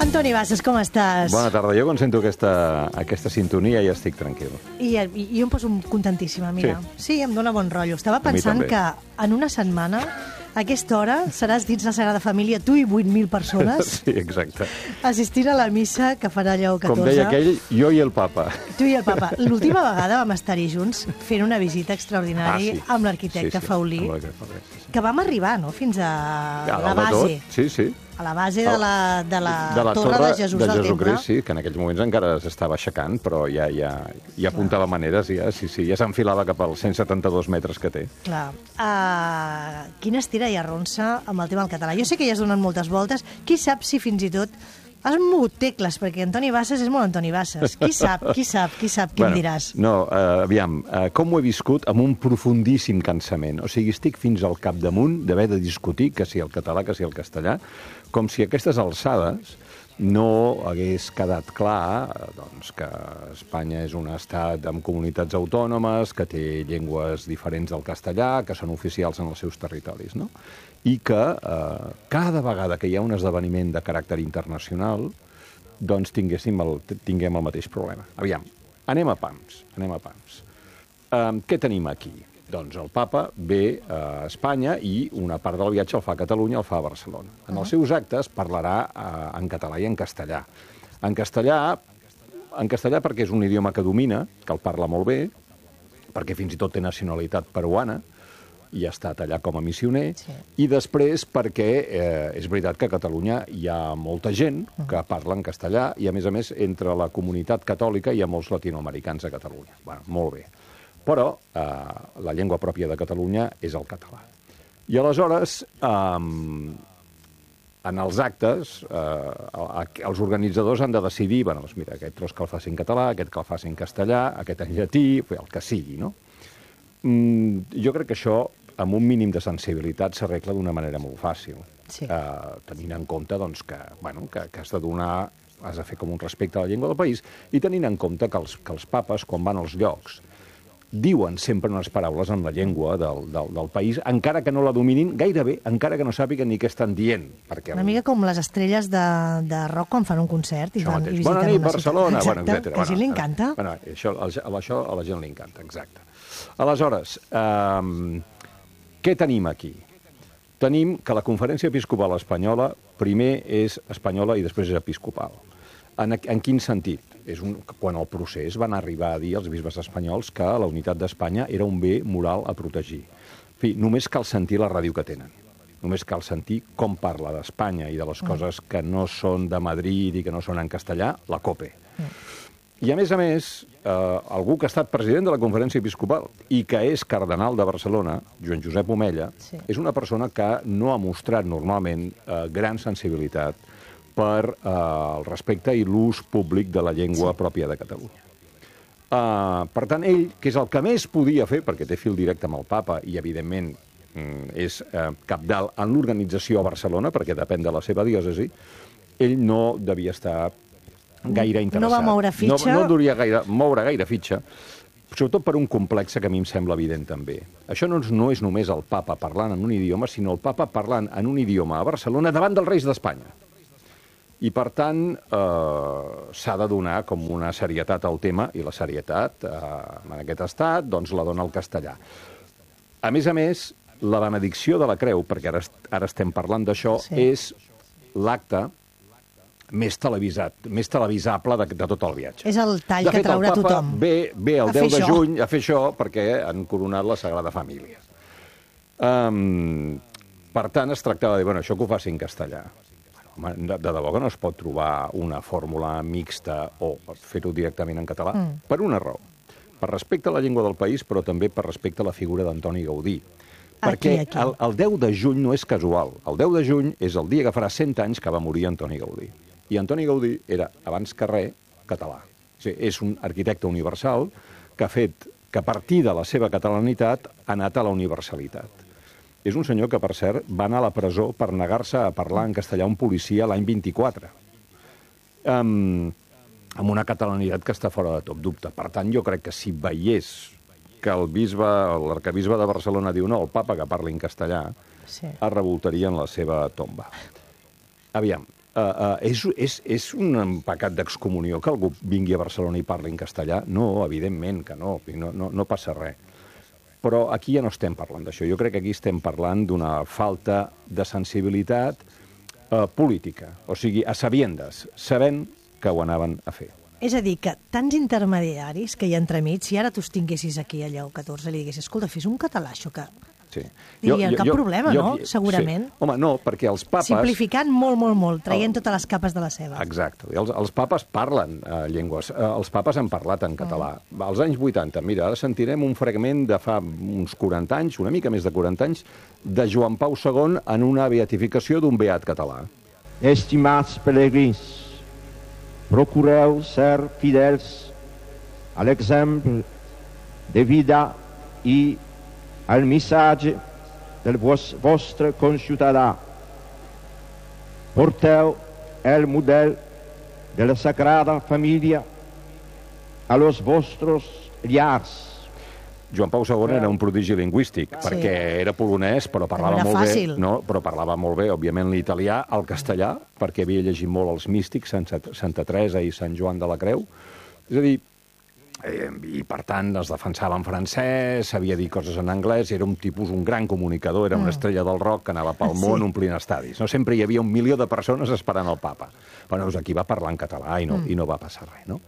Antoni Bassas, com estàs? Bona tarda. Jo quan sento aquesta sintonia ja estic tranquil. I jo em poso contentíssima, mira. Sí, em dóna bon rotllo. Estava A mi pensant també. que en una setmana, a aquesta hora, seràs dins la Sagrada Família, tu i 8.000 persones, Sí, exacte. assistint a la missa que farà Lleó XIV. Com deia aquell, jo i el papa. Tu i el papa. L'última vegada vam estar-hi junts fent una visita extraordinària amb l'arquitecte Faulí, Amb l'arquitecte Faulí, sí. que vam arribar, no?, fins a A la dalt de base. tot, sí, sí. A la base de la torre de Jesús del Temple. Jesucrist, sí, que en aquells moments encara s'estava aixecant, però ja apuntava maneres, ja s'enfilava cap als 172 metres que té. Clar. Quina estira i arronsa amb el tema del català. Jo sé que ja es donen moltes voltes. Qui sap si fins i tot has mogut tecles, perquè Antoni Bassas és molt Antoni Bassas. Qui sap, què em diràs? No, aviam, com ho he viscut amb un profundíssim cansament. O sigui, estic fins al capdamunt d'haver de discutir que si el català, que si el castellà, com si a aquestes alçades no hagués quedat clar doncs, que Espanya és un estat amb comunitats autònomes, que té llengües diferents del castellà, que són oficials en els seus territoris, no? I que cada vegada que hi ha un esdeveniment de caràcter internacional, doncs tinguem el mateix problema. Aviam, anem a pams. Què tenim aquí? Doncs el papa ve a Espanya i una part del viatge el fa a Catalunya, el fa a Barcelona. En els seus actes parlarà en català i en castellà. En castellà perquè és un idioma que domina, que el parla molt bé, perquè fins i tot té nacionalitat peruana, i ha estat allà com a missioner, i després perquè és veritat que a Catalunya hi ha molta gent que parla en castellà i, a més, entre la comunitat catòlica hi ha molts latinoamericans a Catalunya. Bueno, molt bé. Però la llengua pròpia de Catalunya és el català. I aleshores, en els actes, els organitzadors han de decidir, bueno, doncs mira, aquest tros que el faci en català, aquest que el faci en castellà, aquest en llatí, el que sigui, no? Jo crec que això, amb un mínim de sensibilitat, s'arregla d'una manera molt fàcil. Sí. Tenint en compte doncs, que has de donar, has de fer com un respecte a la llengua del país, i tenint en compte que els papes, quan van als llocs, diuen sempre unes paraules en la llengua del país, encara que no la dominin gairebé, encara que no sàpiguen ni què estan dient. Perquè Una mica com les estrelles de rock quan fan un concert i visiten Bona nit, una Barcelona, ciutat. bueno, Exacte, que a la gent li encanta. Bueno, això a la gent li encanta, exacte. Aleshores, què tenim aquí? Tenim que la Conferència Episcopal Espanyola primer és espanyola i després és episcopal. En quin sentit? Quan el procés van arribar a dir als bisbes espanyols que la unitat d'Espanya era un bé moral a protegir. En fi, només cal sentir la ràdio que tenen. Només cal sentir com parla d'Espanya i de les coses que no són de Madrid i que no són en castellà, la COPE. I, a més, algú que ha estat president de la Conferència Episcopal i que és cardenal de Barcelona, Joan Josep Omella, és una persona que no ha mostrat normalment gran sensibilitat per el respecte i l'ús públic de la llengua pròpia de Catalunya. Per tant, ell, que és el que més podia fer, perquè té fil directe amb el papa i, evidentment, és cabdal en l'organització a Barcelona, perquè depèn de la seva diòcesi, ell no devia estar gaire interessat. No va moure fitxa. No devia moure gaire fitxa, sobretot per un complex que a mi em sembla evident també. Això no és només el papa parlant en un idioma, sinó el papa parlant en un idioma a Barcelona davant dels reis d'Espanya. I, per tant, s'ha de donar com una serietat al tema, i la serietat, en aquest estat, doncs la dona el castellà. A més, la benedicció de la creu, perquè ara estem parlant d'això, és l'acte més televisable de tot el viatge. És el tall que traurà tothom. De fet, el papa ve el 10 de juny a fer això perquè han coronat la Sagrada Família. Per tant, es tractava de dir, bueno, això que ho faci en castellà. De debò que no es pot trobar una fórmula mixta o fer-ho directament en català? Per una raó. Per respecte a la llengua del país, però també per respecte a la figura d'Antoni Gaudí. Perquè el 10 de juny no és casual. El 10 de juny és el dia que farà 100 anys que va morir Antoni Gaudí. I Antoni Gaudí era, abans que res, català. És un arquitecte universal que ha fet que a partir de la seva catalanitat ha anat a la universalitat. És un senyor que, per cert, va anar a la presó per negar-se a parlar en castellà a un policia l'any 24. Amb una catalanitat que està fora de tot dubte. Per tant, jo crec que si veiés que l'arquebisbe de Barcelona diu no, el papa que parli en castellà, es revoltaria en la seva tomba. Aviam, És un pecat d'excomunió que algú vingui a Barcelona i parli en castellà? No, evidentment que no, no passa res. Però aquí ja no estem parlant d'això. Jo crec que aquí estem parlant d'una falta de sensibilitat política. O sigui, a sabiendes, sabent que ho anaven a fer. És a dir, que tants intermediaris que hi ha entremig, si ara tu tinguessis aquí a Lleó 14 i li diguessis, escolta, fes un català, això que... Sí. Dirien, cap problema, no? Segurament. Sí. Home, no, perquè els papes... Simplificant molt, traient totes les capes de la seva. Exacte. Els papes parlen llengües. Els papes han parlat en català. Als anys 80, mira, ara sentirem un fragment de fa uns 40 anys, una mica més de 40 anys, de Joan Pau II en una beatificació d'un beat català. Estimats pelegrins, procureu ser fidels a l'exemple de vida i al missatge del vostre conciutadà. Porteu el model de la Sagrada Família a los vostres llars. Joan Pau II era un prodigi lingüístic, perquè era polonès, però parlava molt bé, no? Però parlava molt bé, òbviament, l'italià, el castellà, perquè havia llegit molt els místics, Santa Teresa i Sant Joan de la Creu. És a dir, i per tant es defensava en francès, sabia dir coses en anglès, era un tipus, un gran comunicador, era una estrella del rock que anava pel món omplint estadis. No? Sempre hi havia 1 milió de persones esperant el papa. Però doncs aquí va parlar en català i no va passar res, no?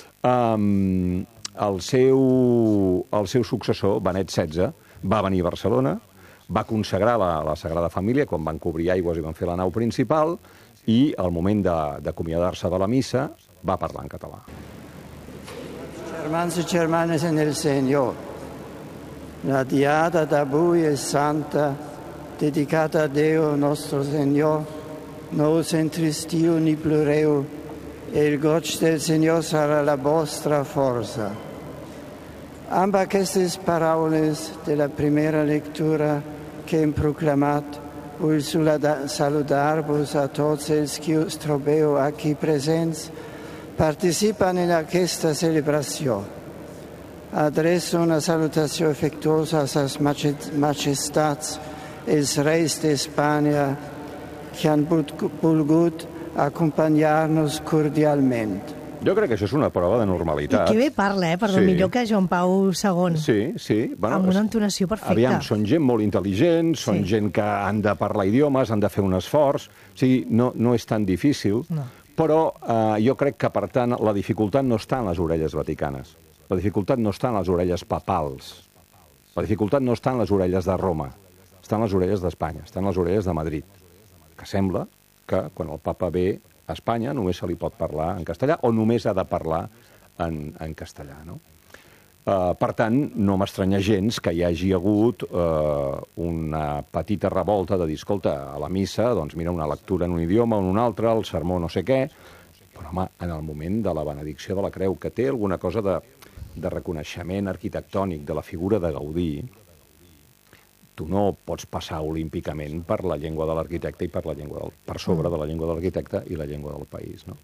El seu successor, Benet XVI, va venir a Barcelona, va consagrar la Sagrada Família quan van cobrir aigües i van fer la nau principal i al moment d'acomiadar-se de la missa va parlar en català. Germans i germanes en el Senyor, la diada d'avui és santa, dedicata a Déu nostre Senyor, no us entristiu ni ploreu, e il goig del Senyor sarà la vostra força. Amb aquestes paraules de la primera lectura que hem proclamat, vull saludar-vos a tots els que us trobeu aquí presents, participen en aquesta celebració. Adreço una salutació afectuosa a les majestats, els reis d'Espanya, que han volgut acompanyar-nos cordialment. Jo crec que això és una prova de normalitat. I que bé parla, perdó, millor que Joan Pau II. Sí. Bueno, amb una entonació perfecta. Aviam, són gent molt intel·ligent, són gent que han de parlar idiomes, han de fer un esforç, o sigui, no és tan difícil, però jo crec que, per tant, la dificultat no està en les orelles vaticanes, la dificultat no està en les orelles papals, la dificultat no està en les orelles de Roma, està en les orelles d'Espanya, està en les orelles de Madrid, que sembla que quan el papa ve a Espanya només se li pot parlar en castellà o només ha de parlar en castellà, no? Per tant, no m'estranya gens que hi hagi hagut una petita revolta de dir, escolta, a la missa, doncs mira, una lectura en un idioma o en un altre, el sermó no sé què, però home, en el moment de la benedicció de la creu, que té alguna cosa de reconeixement arquitectònic de la figura de Gaudí, tu no pots passar olímpicament per la llengua de l'arquitecte i per sobre de la llengua de l'arquitecte i la llengua del país, no?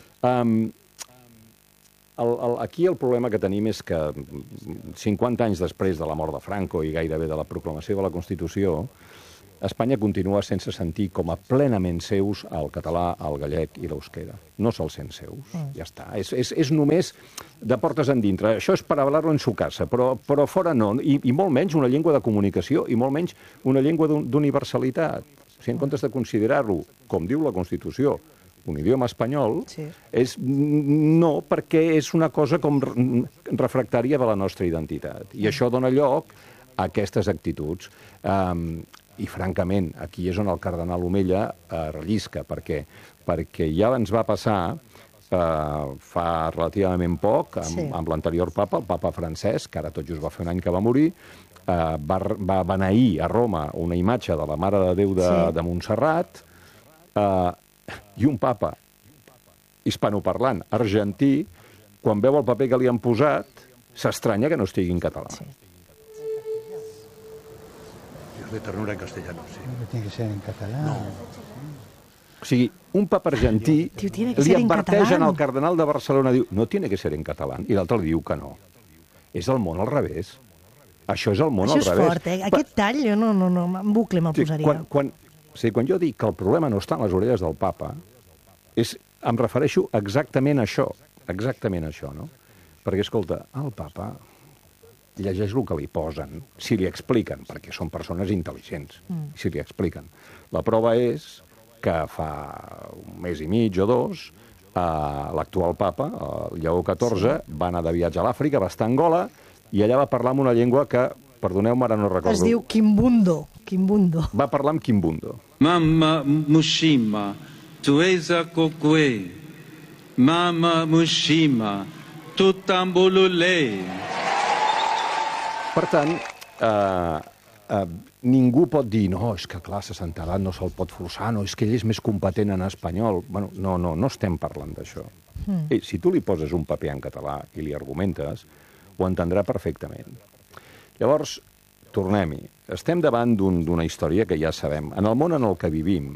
Aquí el problema que tenim és que 50 anys després de la mort de Franco i gairebé de la proclamació de la Constitució, Espanya continua sense sentir com a plenament seus el català, el gallec i l'euskera. No se'ls sent seus, ja està. És només de portes endintre. Això és per hablar-lo en su casa, però fora no. I molt menys una llengua de comunicació i molt menys una llengua d'universalitat. O sigui, en comptes de considerar-lo, com diu la Constitució, un idioma espanyol, no, perquè és una cosa com refractària de la nostra identitat. I això dona lloc a aquestes actituds. I, francament, aquí és on el cardenal Omella rellisca, perquè ja ens va passar fa relativament poc, amb l'anterior papa, el papa Francesc, que ara tot just va fer un any que va morir, va beneir a Roma una imatge de la Mare de Déu de Montserrat, i un papa hispanoparlant argentí, quan veu el paper que li han posat, s'estranya que no estigui en català. De ternura en castellano, sí. Tiene que ser en catalán. No. O sigui, un papa argentí li adverteix al cardenal de Barcelona, diu, no tiene que ser en català, i l'altre li diu que no. És el món al revés. Això és el món al revés. Això és fort, eh? Aquest tall, jo no, en bucle me'l posaria. Quan jo dic que el problema no està en les orelles del papa, Em refereixo exactament a això, no? Perquè, escolta, el papa llegeix el que li posen, si li expliquen, perquè són persones intel·ligents, si li expliquen. La prova és que fa un mes i mig o dos, l'actual papa, el Lleó XIV, va anar de viatge a l'Àfrica, va estar a Angola, i allà va parlar amb una llengua que, perdoneu-me, ara no recordo. Es diu Kimbundo. Va parlar amb Kimbundo. Mama Mushima, Tueza Kokwe, Mama Mushima, Tutambulule. Per tant, ningú pot dir no, és que clar, a Sant Abat no se'l pot forçar, no, és que ell és més competent en espanyol. Bueno, no estem parlant d'això. Si tu li poses un paper en català i li argumentes, ho entendrà perfectament. Llavors, tornem-hi. Estem davant d'una història que ja sabem. En el món en el que vivim,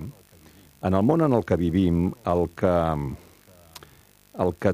el que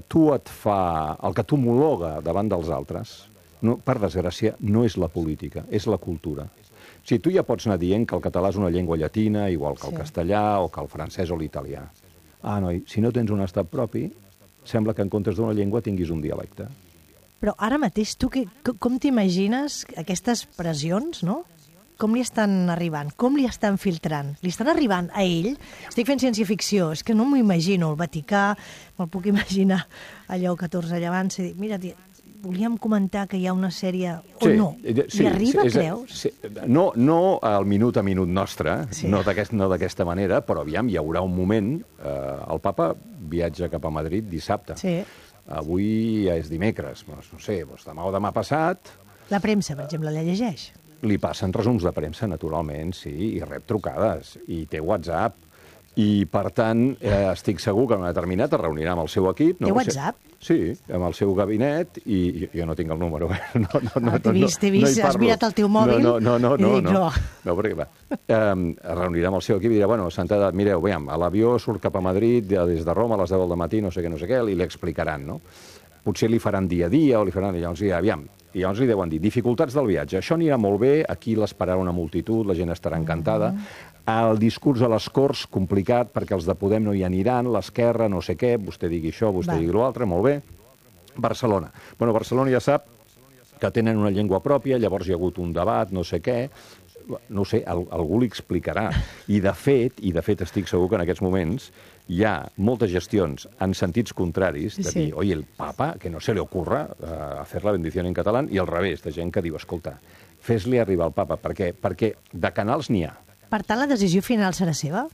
t'homologa davant dels altres, no, per desgràcia, no és la política, és la cultura. Si tu ja pots anar dient que el català és una llengua llatina, igual que el castellà o que el francès o l'italià. Noi, si no tens un estat propi, sembla que en comptes d'una llengua tinguis un dialecte. Però ara mateix, tu com t'imagines aquestes pressions, no? Com li estan arribant? Com li estan filtrant? Li estan arribant a ell? Estic fent ciència-ficció, és que no m'ho imagino. El Vaticà, me'l puc imaginar allò 14 llavant, i dic, mira, volíem comentar que hi ha una sèrie... O no? Li arriba, creus? No al minut a minut nostre, no d'aquesta manera, però aviam, hi haurà un moment... El papa viatja cap a Madrid dissabte. Sí. Avui ja és dimecres, no sé, demà o demà passat... La premsa, per exemple, la llegeix? Li passen resums de premsa, naturalment, sí, i rep trucades, i té WhatsApp, i, per tant, estic segur que en un determinat es reunirà amb el seu equip. Té WhatsApp? Sí, amb el seu gabinet, i jo no tinc el número. T'he vist, has mirat el teu mòbil? No, perquè va. Es reunirà amb el seu equip i dirà, bueno, Santa Edat, mireu, veiem, l'avió surt cap a Madrid des de Roma a les 10 del matí, no sé què, i li explicaran, no? Potser li faran dia a dia, o li faran... Llavors, aviam, i llavors li deuen dir, dificultats del viatge, això anirà molt bé, aquí l'esperarà una multitud, la gent estarà encantada, el discurs a les Corts, complicat, perquè els de Podem no hi aniran, l'esquerra, no sé què, vostè digui això, vostè digui l'altre, molt bé. Barcelona. Bueno, Barcelona ja sap que tenen una llengua pròpia, llavors hi ha hagut un debat, no sé què, no sé, algú li explicarà. I de fet, estic segur que en aquests moments hi ha moltes gestions en sentits contraris de dir, oye, el papa, que no se le ocurra hacer la bendición en catalán, i al revés, de gent que diu, escolta, fes-li arribar al papa, perquè de canals n'hi ha. Per tant, la decisió final serà seva?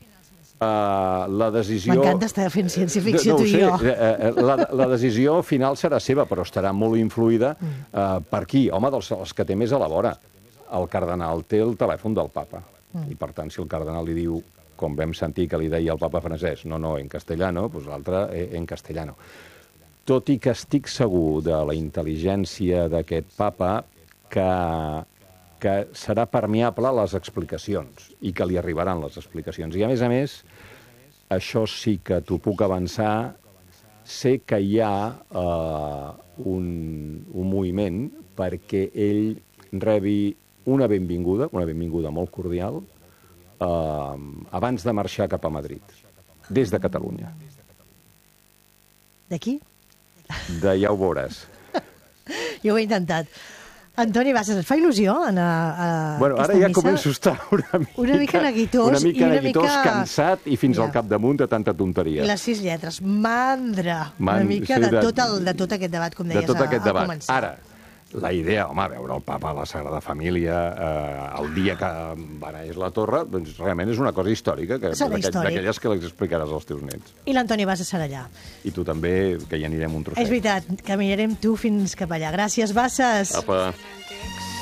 La decisió... M'encanta estar fent ciència-ficció, tu i jo. La decisió final serà seva, però estarà molt influïda per qui? Home, dels que té més a la vora. El cardenal té el telèfon del papa. I, per tant, si el cardenal li diu, com vam sentir que li deia el papa francès, no, en castellano, doncs l'altre en castellano. Tot i que estic segur de la intel·ligència d'aquest papa que serà permeable a les explicacions i que li arribaran les explicacions. I, a més, això sí que t'ho puc avançar, sé que hi ha un moviment perquè ell rebi una benvinguda molt cordial, abans de marxar cap a Madrid, des de Catalunya. D'aquí? Ja ho veuràs. Jo ho he intentat. Antoni Bassas, et fa il·lusió anar a bueno, aquesta ara ja missa? Començo a estar una mica neguitós, cansat i fins al capdamunt de tanta tonteria. I les 6 lletres, mandra, una mica de tot aquest debat, com deies, al començar. Ara, la idea, home, veure el papa a la Sagrada Família el dia que beneeix la torre, doncs realment és una cosa històrica, d'aquelles que les explicaràs als teus nets. I l'Antoni Bassas serà allà. I tu també, que hi anirem un trosset. És veritat, caminarem tu fins cap allà. Gràcies, Bassas. Apa.